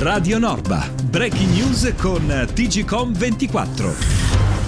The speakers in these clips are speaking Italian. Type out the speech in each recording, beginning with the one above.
Radio Norba, breaking news con TGCOM24.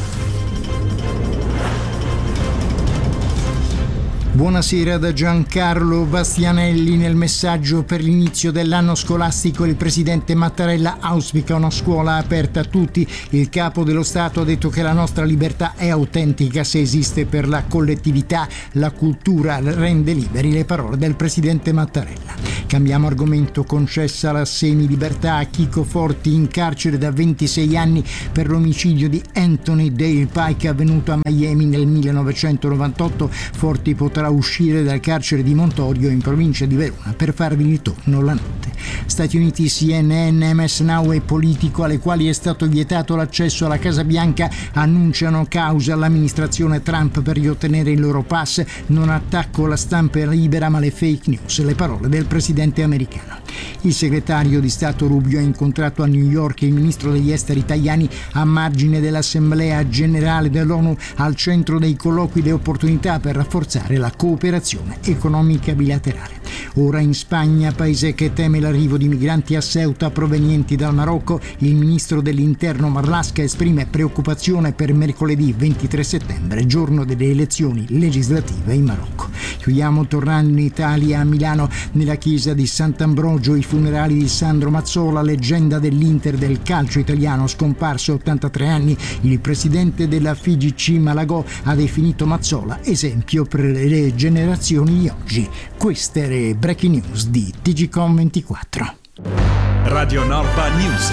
Buonasera da Giancarlo Bastianelli. Nel messaggio per l'inizio dell'anno scolastico il presidente Mattarella auspica una scuola aperta a tutti. Il capo dello Stato ha detto che la nostra libertà è autentica se esiste per la collettività, la cultura rende liberi, le parole del presidente Mattarella. Cambiamo argomento. Concessa la semilibertà a Chico Forti, in carcere da 26 anni per l'omicidio di Anthony Dale Pike avvenuto a Miami nel 1998. Forti potrà uscire dal carcere di Montorio in provincia di Verona per farvi ritorno la notte. Stati Uniti, CNN, MS Now e Politico, alle quali è stato vietato l'accesso alla Casa Bianca, annunciano causa all'amministrazione Trump per riottenere il loro pass. Non attacco la stampa libera ma le fake news, le parole del presidente americano. Il segretario di Stato Rubio ha incontrato a New York il ministro degli esteri Tajani a margine dell'Assemblea Generale dell'ONU. Al centro dei colloqui le opportunità per rafforzare la cooperazione economica bilaterale. Ora in Spagna, paese che teme l'arrivo di migranti a Ceuta provenienti dal Marocco, il ministro dell'Interno Marlaska esprime preoccupazione per mercoledì 23 settembre, giorno delle elezioni legislative in Marocco. Chiudiamo tornando in Italia, a Milano, nella chiesa di Sant'Ambrogio, i funerali di Sandro Mazzola, leggenda dell'Inter del calcio italiano, scomparso a 83 anni. Il presidente della FIGC Malagò ha definito Mazzola esempio per le generazioni di oggi. Queste le breaking news di TGCOM24. Radio Norba News.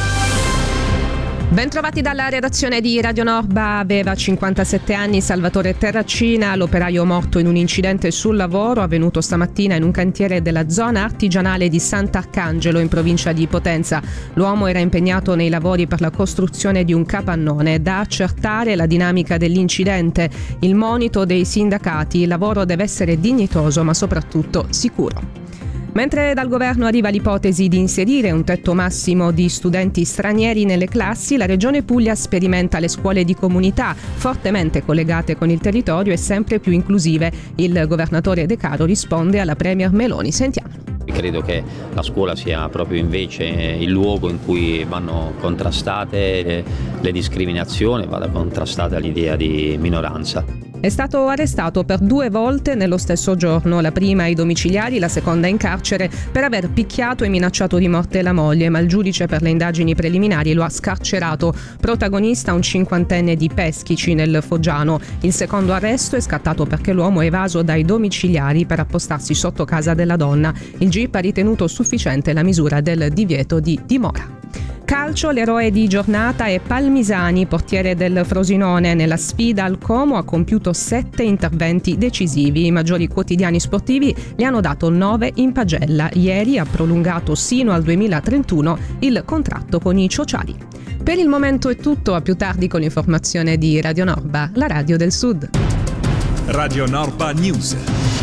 Bentrovati dalla redazione di Radio Norba. Aveva 57 anni Salvatore Terracina, l'operaio morto in un incidente sul lavoro avvenuto stamattina in un cantiere della zona artigianale di Sant'Arcangelo in provincia di Potenza. L'uomo era impegnato nei lavori per la costruzione di un capannone. Da accertare la dinamica dell'incidente, il monito dei sindacati: il lavoro deve essere dignitoso ma soprattutto sicuro. Mentre dal governo arriva l'ipotesi di inserire un tetto massimo di studenti stranieri nelle classi, la Regione Puglia sperimenta le scuole di comunità, fortemente collegate con il territorio e sempre più inclusive. Il governatore De Caro risponde alla Premier Meloni. Sentiamo. Credo che la scuola sia proprio invece il luogo in cui vanno contrastate le discriminazioni, vada contrastata l'idea di minoranza. È stato arrestato per 2 volte nello stesso giorno, la prima ai domiciliari, la seconda in carcere, per aver picchiato e minacciato di morte la moglie, ma il giudice per le indagini preliminari lo ha scarcerato. Protagonista un 50enne di Peschici nel Foggiano. Il secondo arresto è scattato perché l'uomo è evaso dai domiciliari per appostarsi sotto casa della donna. Il GIP ha ritenuto sufficiente la misura del divieto di dimora. Calcio, l'eroe di giornata è Palmisani, portiere del Frosinone. Nella sfida al Como ha compiuto 7 interventi decisivi. I maggiori quotidiani sportivi le hanno dato 9 in pagella. Ieri ha prolungato sino al 2031 il contratto con i Ciociari. Per il momento è tutto, a più tardi con l'informazione di Radio Norba, la radio del Sud. Radio Norba News.